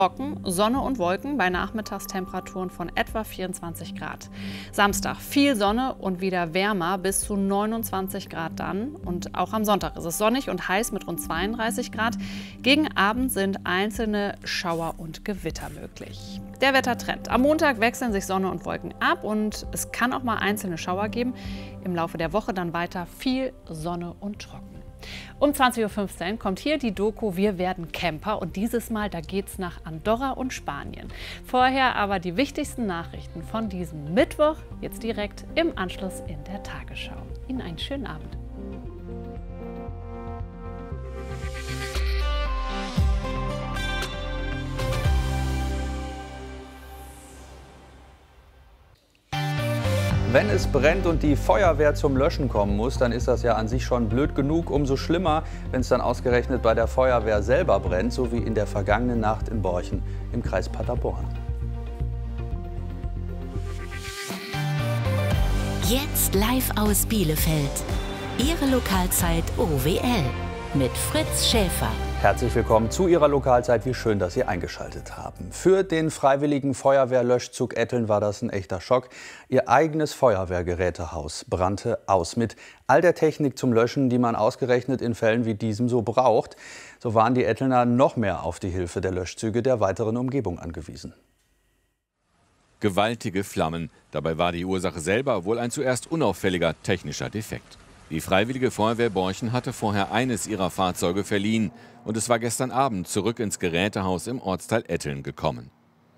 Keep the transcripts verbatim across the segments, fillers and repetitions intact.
Trocken, Sonne und Wolken bei Nachmittagstemperaturen von etwa vierundzwanzig Grad. Samstag viel Sonne und wieder wärmer, bis zu neunundzwanzig Grad dann. Und auch am Sonntag ist es sonnig und heiß mit rund zweiunddreißig Grad. Gegen Abend sind einzelne Schauer und Gewitter möglich. Der Wettertrend. Am Montag wechseln sich Sonne und Wolken ab und es kann auch mal einzelne Schauer geben. Im Laufe der Woche dann weiter viel Sonne und trocken. Um zwanzig Uhr fünfzehn kommt hier die Doku Wir werden Camper und dieses Mal, da geht's nach Andorra und Spanien. Vorher aber die wichtigsten Nachrichten von diesem Mittwoch, jetzt direkt im Anschluss in der Tagesschau. Ihnen einen schönen Abend. Wenn es brennt und die Feuerwehr zum Löschen kommen muss, dann ist das ja an sich schon blöd genug. Umso schlimmer, wenn es dann ausgerechnet bei der Feuerwehr selber brennt, so wie in der vergangenen Nacht in Borchen im Kreis Paderborn. Jetzt live aus Bielefeld. Ihre Lokalzeit O W L mit Fritz Schäfer. Herzlich willkommen zu Ihrer Lokalzeit. Wie schön, dass Sie eingeschaltet haben. Für den Freiwilligen Feuerwehrlöschzug Etteln war das ein echter Schock. Ihr eigenes Feuerwehrgerätehaus brannte aus. Mit all der Technik zum Löschen, die man ausgerechnet in Fällen wie diesem so braucht. So waren die Ettelner noch mehr auf die Hilfe der Löschzüge der weiteren Umgebung angewiesen. Gewaltige Flammen. Dabei war die Ursache selber wohl ein zuerst unauffälliger technischer Defekt. Die Freiwillige Feuerwehr Borchen hatte vorher eines ihrer Fahrzeuge verliehen und es war gestern Abend zurück ins Gerätehaus im Ortsteil Etteln gekommen.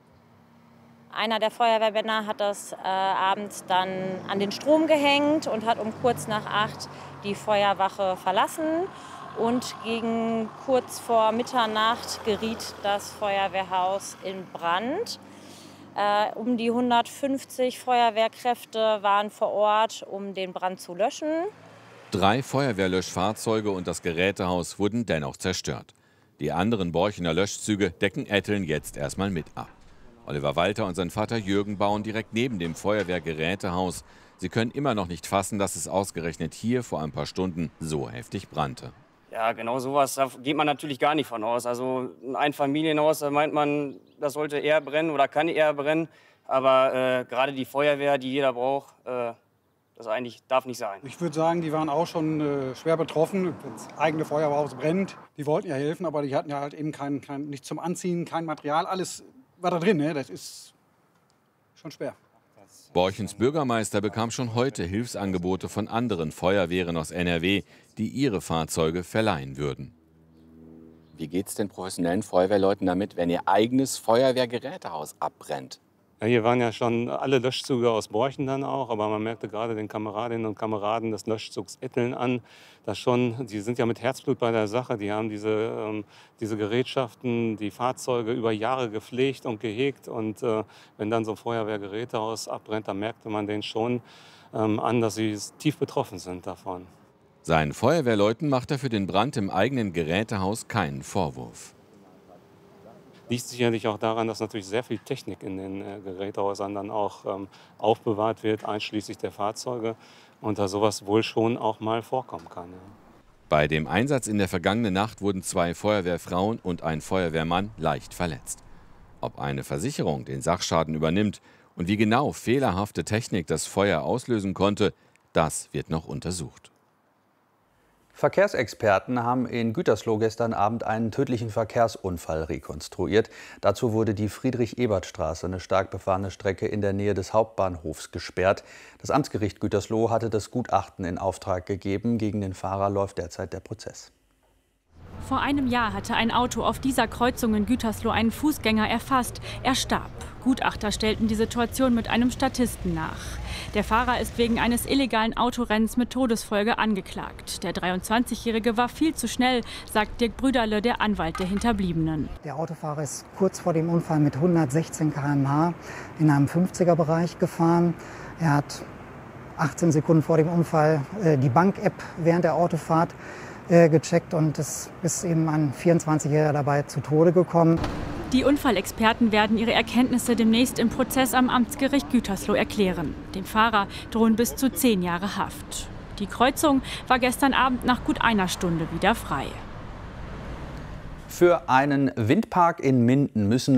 Einer der Feuerwehrmänner hat das äh, abends dann an den Strom gehängt und hat um kurz nach acht die Feuerwache verlassen. Und gegen kurz vor Mitternacht geriet das Feuerwehrhaus in Brand. Äh, um die hundertfünfzig Feuerwehrkräfte waren vor Ort, um den Brand zu löschen. Drei Feuerwehrlöschfahrzeuge und das Gerätehaus wurden dennoch zerstört. Die anderen Borchener Löschzüge decken Etteln jetzt erstmal mit ab. Oliver Walter und sein Vater Jürgen bauen direkt neben dem Feuerwehrgerätehaus. Sie können immer noch nicht fassen, dass es ausgerechnet hier vor ein paar Stunden so heftig brannte. Ja, genau sowas, da geht man natürlich gar nicht von aus. Also ein Einfamilienhaus, da meint man, das sollte eher brennen oder kann eher brennen. Aber äh, gerade die Feuerwehr, die jeder braucht, äh, das eigentlich darf nicht sein. Ich würde sagen, die waren auch schon äh, schwer betroffen. Das eigene Feuerwehrhaus brennt. Die wollten ja helfen, aber die hatten ja halt eben kein, kein, nichts zum Anziehen, kein Material. Alles war da drin, ne? Das ist schon schwer. Borchens Bürgermeister bekam schon heute Hilfsangebote von anderen Feuerwehren aus N R W, die ihre Fahrzeuge verleihen würden. Wie geht es den professionellen Feuerwehrleuten damit, wenn ihr eigenes Feuerwehrgerätehaus abbrennt? Ja, hier waren ja schon alle Löschzüge aus Borchen dann auch, aber man merkte gerade den Kameradinnen und Kameraden des Löschzugs Etteln an, dass schon, die sind ja mit Herzblut bei der Sache, die haben diese, ähm, diese Gerätschaften, die Fahrzeuge über Jahre gepflegt und gehegt und äh, wenn dann so ein Feuerwehrgerätehaus abbrennt, dann merkte man denen schon ähm, an, dass sie tief betroffen sind davon. Seinen Feuerwehrleuten macht er für den Brand im eigenen Gerätehaus keinen Vorwurf. Liegt sicherlich auch daran, dass natürlich sehr viel Technik in den äh, Gerätehäusern dann auch ähm, aufbewahrt wird, einschließlich der Fahrzeuge, und da sowas wohl schon auch mal vorkommen kann. Ja. Bei dem Einsatz in der vergangenen Nacht wurden zwei Feuerwehrfrauen und ein Feuerwehrmann leicht verletzt. Ob eine Versicherung den Sachschaden übernimmt und wie genau fehlerhafte Technik das Feuer auslösen konnte, das wird noch untersucht. Verkehrsexperten haben in Gütersloh gestern Abend einen tödlichen Verkehrsunfall rekonstruiert. Dazu wurde die Friedrich-Ebert-Straße, eine stark befahrene Strecke in der Nähe des Hauptbahnhofs, gesperrt. Das Amtsgericht Gütersloh hatte das Gutachten in Auftrag gegeben. Gegen den Fahrer läuft derzeit der Prozess. Vor einem Jahr hatte ein Auto auf dieser Kreuzung in Gütersloh einen Fußgänger erfasst. Er starb. Gutachter stellten die Situation mit einem Statisten nach. Der Fahrer ist wegen eines illegalen Autorennens mit Todesfolge angeklagt. Der dreiundzwanzigjährige war viel zu schnell, sagt Dirk Brüderle, der Anwalt der Hinterbliebenen. Der Autofahrer ist kurz vor dem Unfall mit hundertsechzehn Kilometer pro Stunde in einem fünfziger-Bereich gefahren. Er hat achtzehn Sekunden vor dem Unfall äh, die Bank-App während der Autofahrt äh, gecheckt und es ist eben ein vierundzwanzigjähriger dabei zu Tode gekommen. Die Unfallexperten werden ihre Erkenntnisse demnächst im Prozess am Amtsgericht Gütersloh erklären. Dem Fahrer drohen bis zu zehn Jahre Haft. Die Kreuzung war gestern Abend nach gut einer Stunde wieder frei. Für einen Windpark in Minden müssen